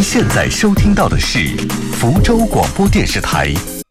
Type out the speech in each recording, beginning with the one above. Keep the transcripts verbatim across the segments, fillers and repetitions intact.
现在收听到的是福州广播电视台。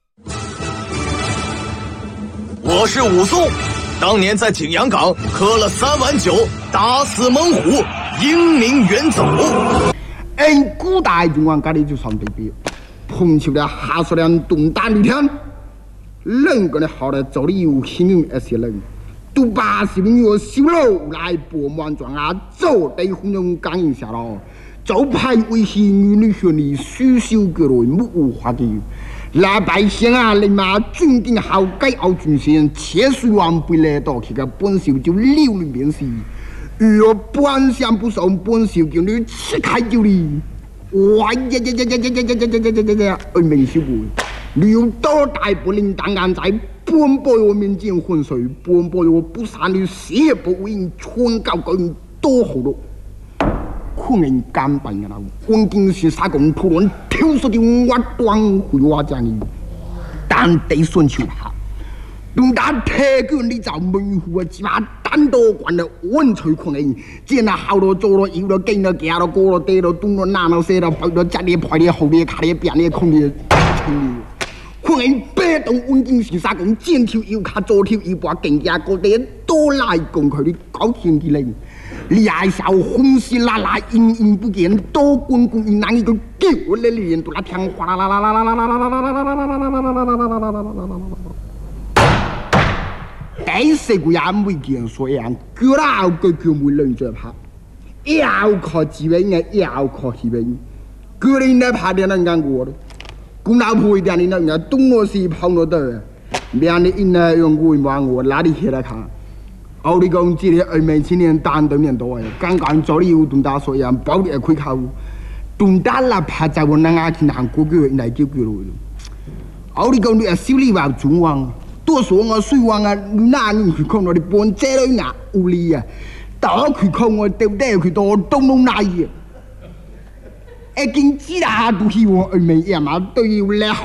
我是武松，当年在景阳冈喝了三碗酒，打死猛虎，英明远走。 哎，古代中王家里就算对比，碰巧的哈说两东大绿天，人个的好的走的有幸运那些人，都把是民乐修楼来博满庄啊，走得红用感应下了。招牌维系女女学历，许修各类木无花的。老百姓啊，你妈军定好改傲军先，切水完不来到去个本秀就流里面是，若本相不送本秀就你吃开就哩。哇呀呀呀呀呀呀呀呀呀呀呀呀！而明秀会，你有多大不能当然在本波我面前浑水，本波我不杀你血不为全高高多好了。可能干办个啦，关键是啥公突然挑出的我端回我家里，但得顺手下。东大铁哥，你找门户啊，只把单多关了，稳吹可能。见那好多做了，有了跟了行了，过了得了，东了南了西了，跑了家里派的后里卡里边里空的，空的。可能被动稳定是啥公，前头又卡左头又把更加个的多来攻佢的高天的人。你爱笑红丝啦啦，隐隐不见，多滚滚一难一个狗，我那里人都那天哗啦啦啦啦啦啦啦啦啦啦啦啦啦啦啦啦啦啦啦。第四个也没见所样，个老个个没人在拍，要靠机会呢，要靠机会。个人那拍的能干过的，公老婆一点的那东罗西跑罗的，别的因呢用过忙我哪里去来看？我哋讲这里二零青年单对面多诶，刚刚做了有东大所样，包的开口，东大啦拍在我那眼去南国个来叫叫咯。我哋讲你啊，小李话中王，多数我水王啊，哪年去看我哋搬这里牙屋里啊，打去看我对不对？去到东东那里，一经知啦都希望二零一嘛，对于来好